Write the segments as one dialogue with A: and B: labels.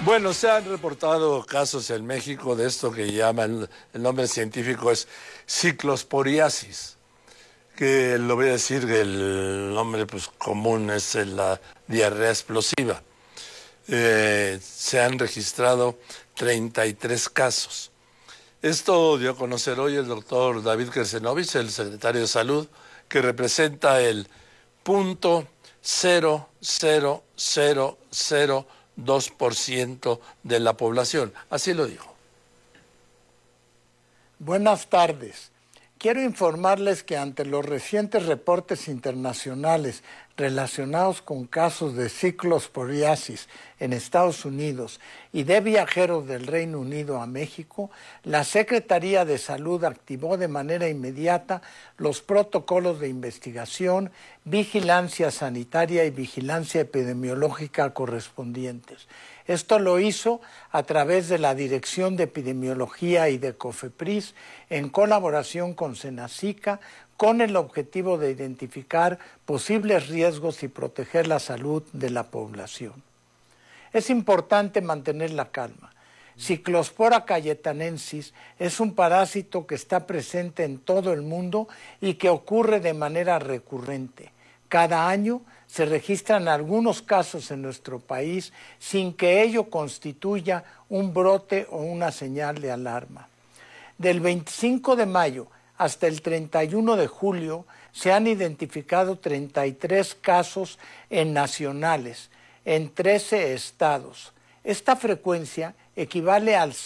A: Bueno, se han reportado casos en México de esto que llaman, el nombre científico es ciclosporiasis, que lo voy a decir, el nombre pues, común es la diarrea explosiva. Se han registrado 33 casos. Esto dio a conocer hoy el doctor David Kersenovich, el secretario de Salud, que representa el 0.00002% de la población. Así lo dijo.
B: Buenas tardes. Quiero informarles que ante los recientes reportes internacionales relacionados con casos de ciclosporiasis en Estados Unidos y de viajeros del Reino Unido a México, la Secretaría de Salud activó de manera inmediata los protocolos de investigación, vigilancia sanitaria y vigilancia epidemiológica correspondientes. Esto lo hizo a través de la Dirección de Epidemiología y de COFEPRIS en colaboración con Senacica, con el objetivo de identificar posibles riesgos y proteger la salud de la población. Es importante mantener la calma. Cyclospora cayetanensis es un parásito que está presente en todo el mundo y que ocurre de manera recurrente. Cada año se registran algunos casos en nuestro país sin que ello constituya un brote o una señal de alarma. Del 25 de mayo hasta el 31 de julio se han identificado 33 casos en nacionales en 13 estados. Esta frecuencia equivale al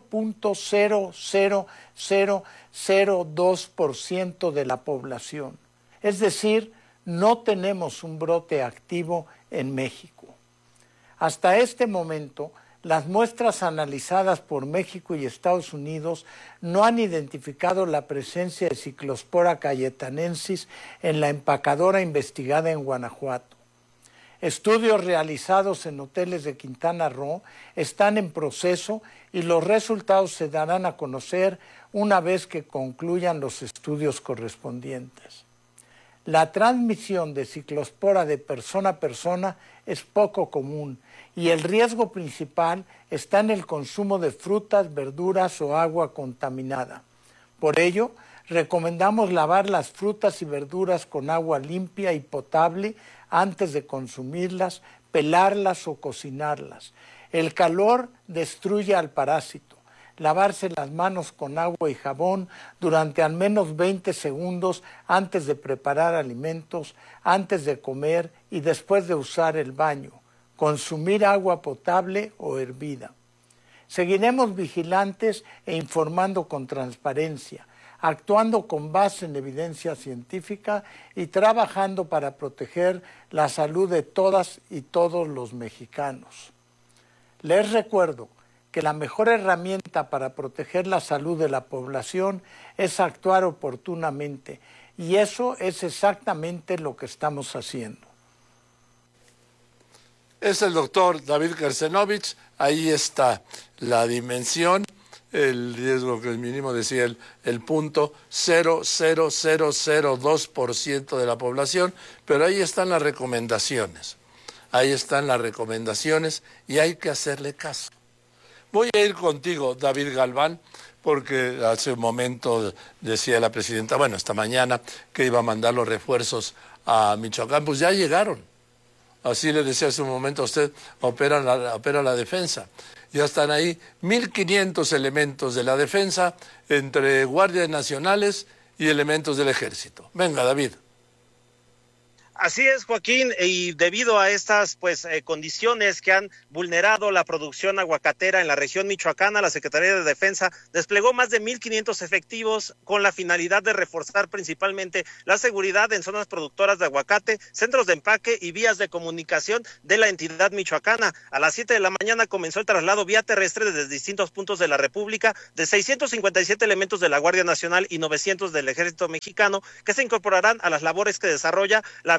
B: 0.00002% de la población. Es decir, no tenemos un brote activo en México. Hasta este momento, las muestras analizadas por México y Estados Unidos no han identificado la presencia de Cyclospora cayetanensis en la empacadora investigada en Guanajuato. Estudios realizados en hoteles de Quintana Roo están en proceso y los resultados se darán a conocer una vez que concluyan los estudios correspondientes. La transmisión de ciclospora de persona a persona es poco común y el riesgo principal está en el consumo de frutas, verduras o agua contaminada. Por ello, recomendamos lavar las frutas y verduras con agua limpia y potable antes de consumirlas, pelarlas o cocinarlas. El calor destruye al parásito. Lavarse las manos con agua y jabón durante al menos 20 segundos antes de preparar alimentos, antes de comer y después de usar el baño. Consumir agua potable o hervida. Seguiremos vigilantes e informando con transparencia, actuando con base en evidencia científica y trabajando para proteger la salud de todas y todos los mexicanos. Les recuerdo que la mejor herramienta para proteger la salud de la población es actuar oportunamente, y eso es exactamente lo que estamos haciendo.
A: Es el doctor David Kersenovich, ahí está la dimensión, el riesgo que el mínimo decía el punto 0.0002% de la población, pero ahí están las recomendaciones, y hay que hacerle caso. Voy a ir contigo, David Galván, porque hace un momento decía la presidenta, bueno, esta mañana, que iba a mandar los refuerzos a Michoacán, pues ya llegaron. Así le decía hace un momento a usted, opera la defensa. Ya están ahí 1.500 elementos de la defensa, entre guardias nacionales y elementos del ejército. Venga, David.
C: Así es, Joaquín, y debido a estas condiciones que han vulnerado la producción aguacatera en la región michoacana, la Secretaría de Defensa desplegó más de 1.500 efectivos con la finalidad de reforzar principalmente la seguridad en zonas productoras de aguacate, centros de empaque y vías de comunicación de la entidad michoacana. A las 7 de la mañana comenzó el traslado vía terrestre desde distintos puntos de la República de 657 elementos de la Guardia Nacional y 900 del Ejército Mexicano, que se incorporarán a las labores que desarrolla la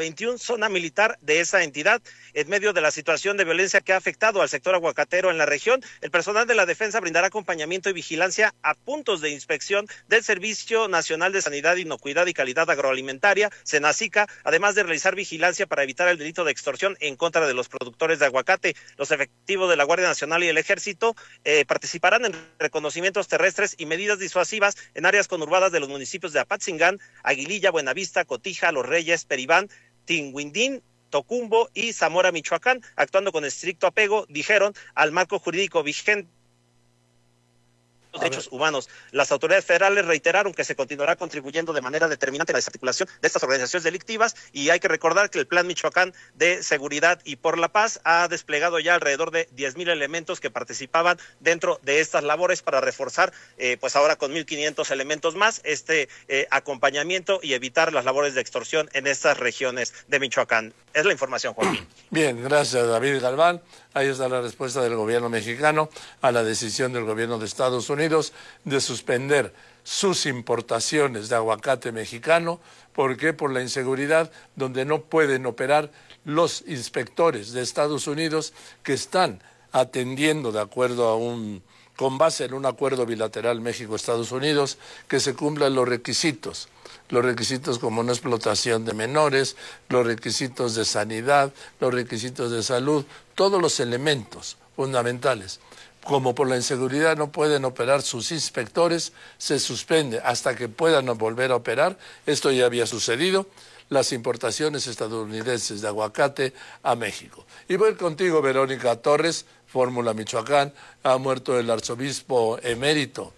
C: 21 zona militar de esa entidad. En medio de la situación de violencia que ha afectado al sector aguacatero en la región, el personal de la defensa brindará acompañamiento y vigilancia a puntos de inspección del Servicio Nacional de Sanidad, Inocuidad y Calidad Agroalimentaria, SENACICA, además de realizar vigilancia para evitar el delito de extorsión en contra de los productores de aguacate. Los efectivos de la Guardia Nacional y el Ejército participarán en reconocimientos terrestres y medidas disuasivas en áreas conurbadas de los municipios de Apatzingán, Aguililla, Buenavista, Cotija, Los Reyes, Peribán, Tinguindín, Tocumbo y Zamora, Michoacán, actuando con estricto apego, dijeron, al marco jurídico vigente los derechos humanos. Las autoridades federales reiteraron que se continuará contribuyendo de manera determinante a la desarticulación de estas organizaciones delictivas, y hay que recordar que el Plan Michoacán de Seguridad y por la Paz ha desplegado ya alrededor de 10,000 elementos que participaban dentro de estas labores para reforzar, pues ahora con 1,500 elementos más, acompañamiento y evitar las labores de extorsión en estas regiones de Michoacán. Es la información, Joaquín.
A: Bien, gracias, David Galván. Ahí está la respuesta del gobierno mexicano a la decisión del gobierno de Estados Unidos de suspender sus importaciones de aguacate mexicano. ¿Por qué? Por la inseguridad, donde no pueden operar los inspectores de Estados Unidos que están atendiendo de acuerdo a con base en un acuerdo bilateral México-Estados Unidos, que se cumplan los requisitos como no explotación de menores, los requisitos de sanidad, los requisitos de salud, todos los elementos fundamentales. Como por la inseguridad no pueden operar sus inspectores, se suspende hasta que puedan volver a operar. Esto ya había sucedido, las importaciones estadounidenses de aguacate a México. Y voy contigo, Verónica Torres, Fórmula Michoacán. Ha muerto el arzobispo emérito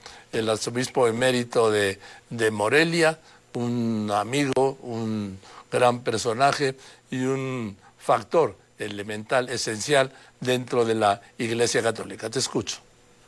A: de Morelia, un amigo, un gran personaje y un factor elemental, esencial dentro de la Iglesia Católica. Te escucho.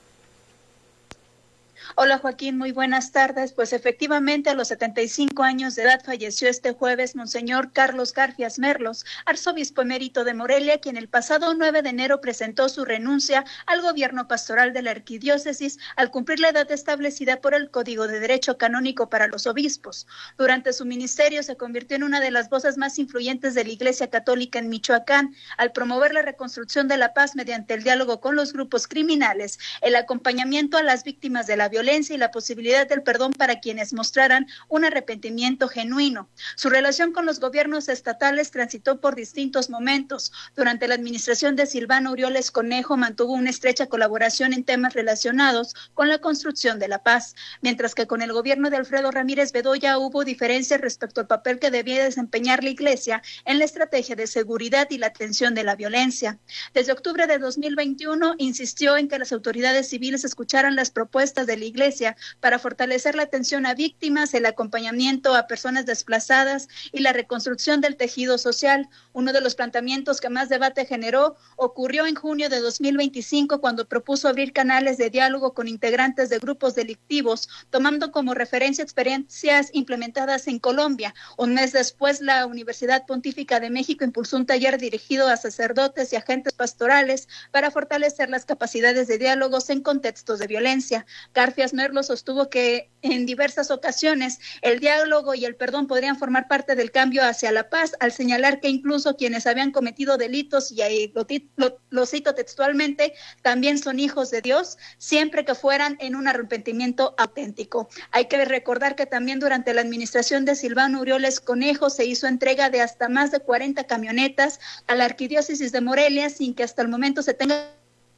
D: Hola Joaquín, muy buenas tardes. Pues efectivamente a los 75 años de edad falleció este jueves Monseñor Carlos Garfias Merlos, arzobispo emérito de Morelia, quien el pasado 9 de enero presentó su renuncia al gobierno pastoral de la arquidiócesis al cumplir la edad establecida por el Código de Derecho Canónico para los obispos. Durante su ministerio se convirtió en una de las voces más influyentes de la Iglesia Católica en Michoacán, al promover la reconstrucción de la paz mediante el diálogo con los grupos criminales, el acompañamiento a las víctimas de la violencia y la posibilidad del perdón para quienes mostraran un arrepentimiento genuino. Su relación con los gobiernos estatales transitó por distintos momentos. Durante la administración de Silvano Aureoles Conejo mantuvo una estrecha colaboración en temas relacionados con la construcción de la paz, mientras que con el gobierno de Alfredo Ramírez Bedoya hubo diferencias respecto al papel que debía desempeñar la Iglesia en la estrategia de seguridad y la atención de la violencia. Desde octubre de 2021 insistió en que las autoridades civiles escucharan las propuestas de la Iglesia para fortalecer la atención a víctimas, el acompañamiento a personas desplazadas y la reconstrucción del tejido social. Uno de los planteamientos que más debate generó ocurrió en junio de 2025, cuando propuso abrir canales de diálogo con integrantes de grupos delictivos, tomando como referencia experiencias implementadas en Colombia. Un mes después, la Universidad Pontífica de México impulsó un taller dirigido a sacerdotes y agentes pastorales para fortalecer las capacidades de diálogos en contextos de violencia. Garfias Merlos sostuvo que en diversas ocasiones el diálogo y el perdón podrían formar parte del cambio hacia la paz, al señalar que incluso quienes habían cometido delitos, y ahí lo cito textualmente, también son hijos de Dios, siempre que fueran en un arrepentimiento auténtico. Hay que recordar que también durante la administración de Silvano Aureoles Conejo se hizo entrega de hasta más de 40 camionetas a la arquidiócesis de Morelia, sin que hasta el momento se tenga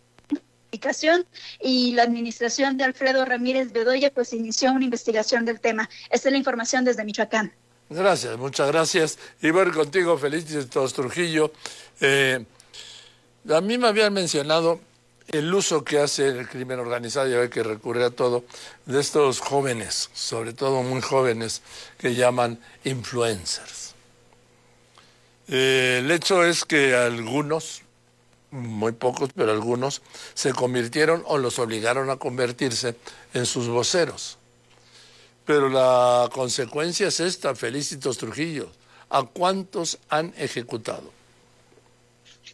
D: y la administración de Alfredo Ramírez Bedoya pues inició una investigación del tema. Esta es la información desde Michoacán.
A: Gracias, muchas gracias. Y voy contigo, Felicitos Trujillo. A mí me habían mencionado el uso que hace el crimen organizado, y hay que recurrir a todo, de estos jóvenes, sobre todo muy jóvenes, que llaman influencers. El hecho es que algunos, muy pocos, pero algunos, se convirtieron o los obligaron a convertirse en sus voceros. Pero la consecuencia es esta, Felicitos Trujillo. ¿A cuántos han ejecutado?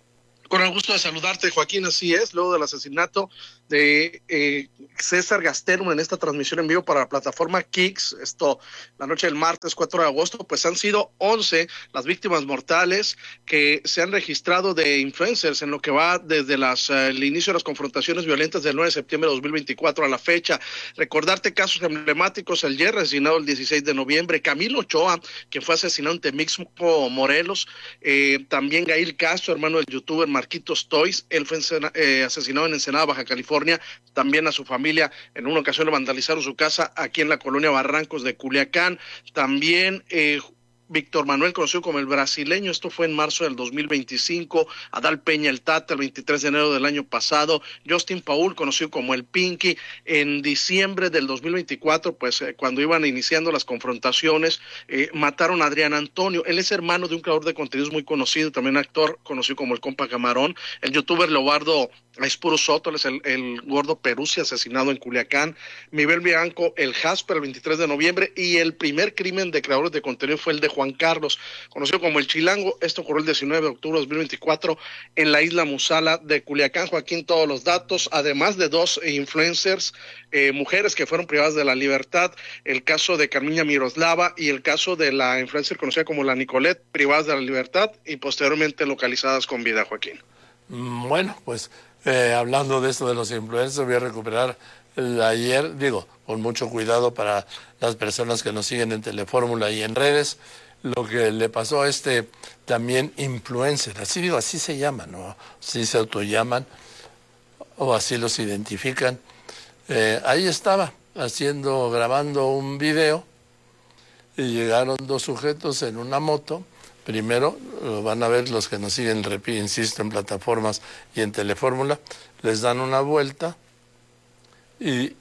E: Con el gusto de saludarte, Joaquín, así es, luego del asesinato de César Gastelum en esta transmisión en vivo para la plataforma Kicks, esto la noche del martes 4 de agosto, pues han sido 11 las víctimas mortales que se han registrado de influencers en lo que va desde el inicio de las confrontaciones violentas del 9 de septiembre de 2024 a la fecha. Recordarte casos emblemáticos: el Jerry, asesinado el 16 de noviembre, Camilo Ochoa, que fue asesinado en Temixco, Morelos, también Gail Castro, hermano del youtuber Marquitos Toys, él fue asesinado en Ensenada, Baja California. También a su familia en una ocasión le vandalizaron su casa aquí en la colonia Barrancos de Culiacán. También Víctor Manuel, conocido como el brasileño, esto fue en marzo del 2025, Adal Peña el Tata el 23 de enero del año pasado, Justin Paul, conocido como el Pinky, en diciembre del 2024, pues cuando iban iniciando las confrontaciones, mataron a Adrián Antonio. Él es hermano de un creador de contenidos muy conocido, también actor, conocido como el Compa Camarón, el youtuber Leobardo Aispuro Soto, él es el gordo Peruzzi, asesinado en Culiacán, Miguel Bianco, el Jasper, el 23 de noviembre, y el primer crimen de creadores de contenido fue el de Juan Carlos, conocido como el Chilango. Esto ocurrió el 19 de octubre de 2024 en la isla Musala de Culiacán. Joaquín, todos los datos, además de 2 influencers, mujeres que fueron privadas de la libertad, el caso de Carmiña Miroslava y el caso de la influencer conocida como la Nicolette, privadas de la libertad y posteriormente localizadas con vida, Joaquín.
A: Bueno, pues hablando de esto de los influencers, voy a recuperar ayer, con mucho cuidado para las personas que nos siguen en Telefórmula y en redes, lo que le pasó a este también influencer, así se llaman, ¿no? Así se autollaman o así los identifican. Ahí estaba grabando un video y llegaron 2 sujetos en una moto. Primero, lo van a ver los que nos siguen, insisto, en plataformas y en Telefórmula, les dan una vuelta y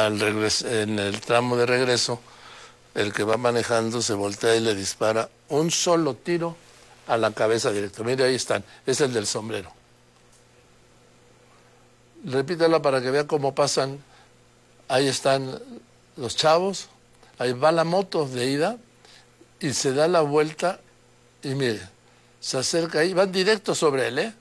A: en el tramo de regreso, el que va manejando se voltea y le dispara un solo tiro a la cabeza directo. Mire, ahí están, es el del sombrero. Repítela para que vea cómo pasan. Ahí están los chavos, ahí va la moto de ida y se da la vuelta y mire, se acerca ahí, van directo sobre él,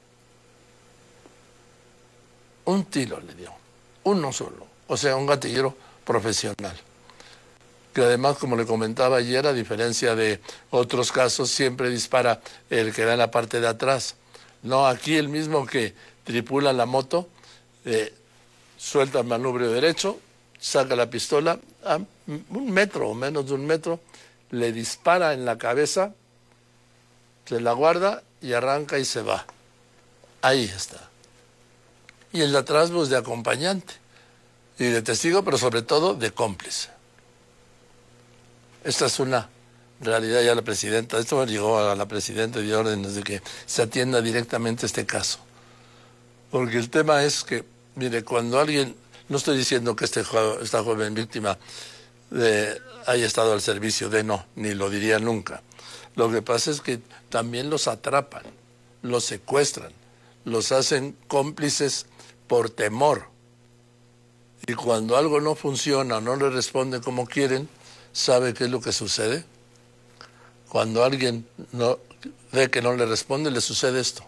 A: Un tiro le dio, uno solo, o sea, un gatillero profesional. Que además, como le comentaba ayer, a diferencia de otros casos, siempre dispara el que da en la parte de atrás. No, aquí el mismo que tripula la moto, suelta el manubrio derecho, saca la pistola a 1 metro o menos de 1 metro, le dispara en la cabeza, se la guarda y arranca y se va. Ahí está. Y el de atrás, pues, de acompañante y de testigo, pero sobre todo de cómplice. Esta es una realidad. Ya la presidenta, esto llegó a la presidenta de órdenes de que se atienda directamente este caso. Porque el tema es que, mire, cuando alguien, no estoy diciendo que esta joven víctima haya estado al servicio de, no, ni lo diría nunca. Lo que pasa es que también los atrapan, los secuestran, los hacen cómplices por temor. Y cuando algo no funciona, no le responde como quieren, ¿sabe qué es lo que sucede? Cuando alguien ve que no le responde, le sucede esto.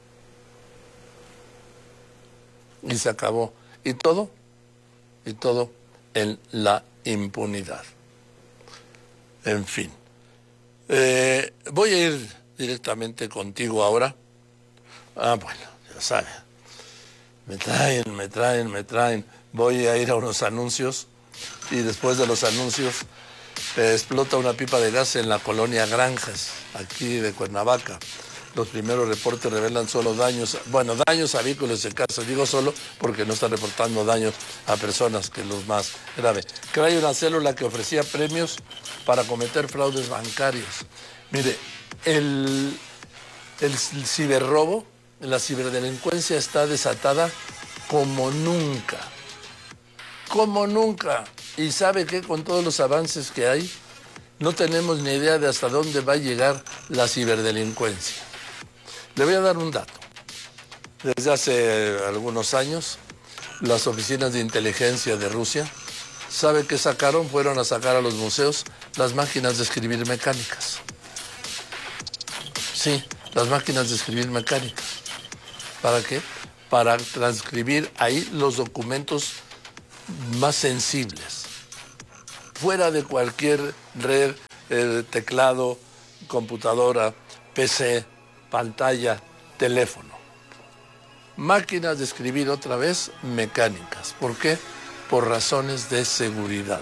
A: Y se acabó. Y todo en la impunidad. En fin. Voy a ir directamente contigo ahora. Bueno, ya sabe. Me traen. Voy a ir a unos anuncios y después de los anuncios explota una pipa de gas en la colonia Granjas, aquí de Cuernavaca. Los primeros reportes revelan solo daños a vehículos en casa. Digo solo porque no están reportando daños a personas, que es lo más grave. Que hay una célula que ofrecía premios para cometer fraudes bancarios. Mire, el ciberrobo, la ciberdelincuencia está desatada como nunca. Como nunca. Y sabe que con todos los avances que hay, no tenemos ni idea de hasta dónde va a llegar la ciberdelincuencia. Le voy a dar un dato. Desde hace algunos años, las oficinas de inteligencia de Rusia, ¿sabe qué sacaron? Fueron a sacar a los museos las máquinas de escribir mecánicas. Sí, las máquinas de escribir mecánicas. ¿Para qué? Para transcribir ahí los documentos más sensibles. Fuera de cualquier red, teclado, computadora, PC, pantalla, teléfono. Máquinas de escribir otra vez mecánicas. ¿Por qué? Por razones de seguridad.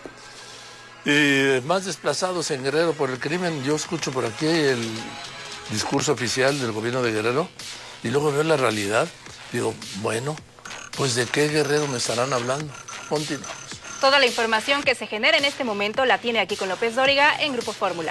A: Y más desplazados en Guerrero por el crimen. Yo escucho por aquí el discurso oficial del gobierno de Guerrero y luego veo la realidad. Digo, bueno, pues ¿de qué Guerrero me estarán hablando? Continuamos.
F: Toda la información que se genera en este momento la tiene aquí con López Dóriga en Grupo Fórmula.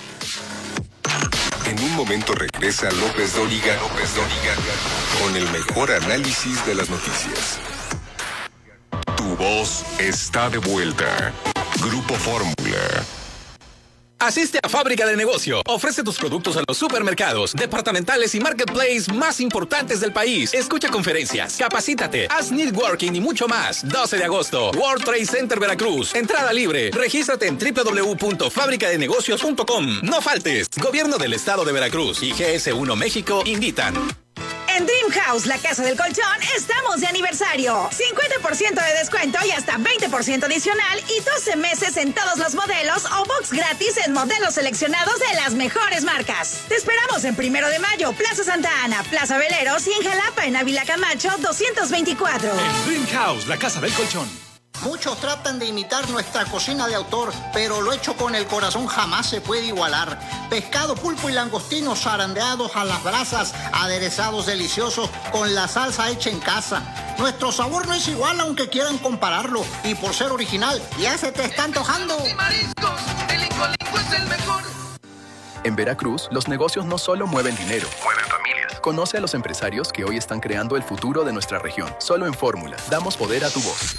G: En un momento regresa López Dóriga con el mejor análisis de las noticias. Tu voz está de vuelta. Grupo Fórmula.
H: Asiste a Fábrica de Negocio. Ofrece tus productos a los supermercados, departamentales y marketplace más importantes del país. Escucha conferencias, capacítate, haz networking y mucho más. 12 de agosto, World Trade Center Veracruz. Entrada libre. Regístrate en www.fabricadenegocios.com. No faltes. Gobierno del Estado de Veracruz y GS1 México invitan.
I: En Dream House, la casa del colchón, estamos de aniversario. 50% de descuento y hasta 20% adicional y 12 meses en todos los modelos o box gratis en modelos seleccionados de las mejores marcas. Te esperamos en 1 de Mayo, Plaza Santa Ana, Plaza Veleros y en Jalapa, en Ávila Camacho, 224.
H: En Dream House, la casa del colchón.
J: Muchos tratan de imitar nuestra cocina de autor, pero lo hecho con el corazón jamás se puede igualar. Pescado, pulpo y langostinos zarandeados a las brasas, aderezados deliciosos con la salsa hecha en casa. Nuestro sabor no es igual aunque quieran compararlo, y por ser original ya se te está antojando.
K: Y mariscos, el Lincoln es el mejor.
L: En Veracruz, los negocios no solo mueven dinero,
G: Mueven familias.
L: Conoce a los empresarios que hoy están creando el futuro de nuestra región. Solo en Fórmula, damos poder a tu voz.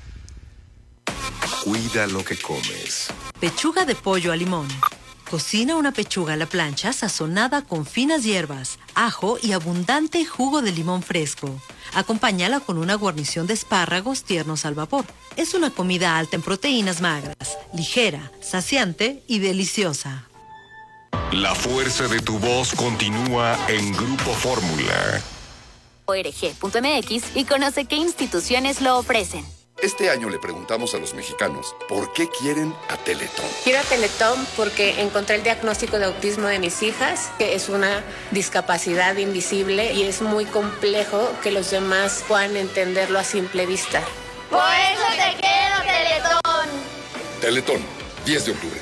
G: Cuida lo que comes.
M: Pechuga de pollo a limón. Cocina una pechuga a la plancha sazonada con finas hierbas, ajo y abundante jugo de limón fresco. Acompáñala con una guarnición de espárragos tiernos al vapor. Es una comida alta en proteínas magras, ligera, saciante y deliciosa.
G: La fuerza de tu voz continúa en Grupo Fórmula.
N: org.mx y conoce qué instituciones lo ofrecen.
O: Este año le preguntamos a los mexicanos por qué quieren a Teletón.
P: Quiero a Teletón porque encontré el diagnóstico de autismo de mis hijas, que es una discapacidad invisible y es muy complejo que los demás puedan entenderlo a simple vista.
N: Por eso te quiero, Teletón.
O: Teletón, 10 de octubre.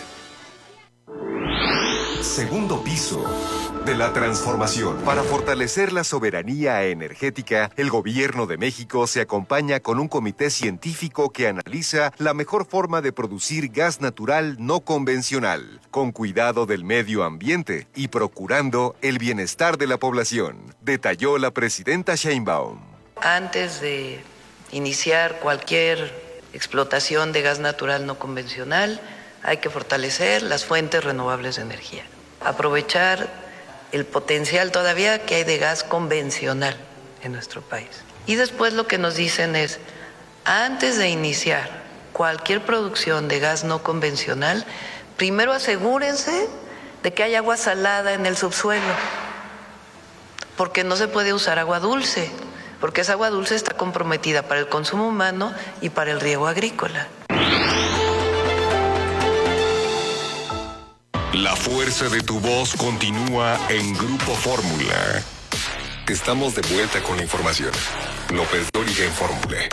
G: Segundo piso de la transformación. Para fortalecer la soberanía energética, el Gobierno de México se acompaña con un comité científico que analiza la mejor forma de producir gas natural no convencional, con cuidado del medio ambiente y procurando el bienestar de la población, detalló la presidenta Sheinbaum.
Q: Antes de iniciar cualquier explotación de gas natural no convencional, hay que fortalecer las fuentes renovables de energía, aprovechar el potencial todavía que hay de gas convencional en nuestro país. Y después lo que nos dicen es, antes de iniciar cualquier producción de gas no convencional, primero asegúrense de que hay agua salada en el subsuelo, porque no se puede usar agua dulce, porque esa agua dulce está comprometida para el consumo humano y para el riego agrícola.
G: La fuerza de tu voz continúa en Grupo Fórmula. Estamos de vuelta con la información. López Dóriga en Fórmula.